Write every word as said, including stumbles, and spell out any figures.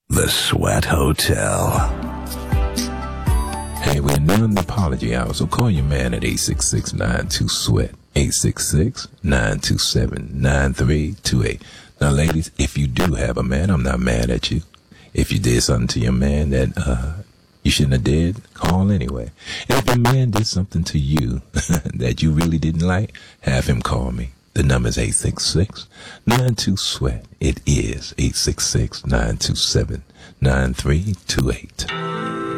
The Sweat Hotel. Hey, we're doing the apology hour, so call your man at eight six six, nine two, SWEAT, eight six six, nine two seven, nine three two eight. Now, ladies, if you do have a man, I'm not mad at you. If you did something to your man that uh you shouldn't have did, call anyway. And if your man did something to you that you really didn't like, have him call me. The number is eight six six, nine two, SWEAT. It is eight six six, nine two seven, nine three two eight.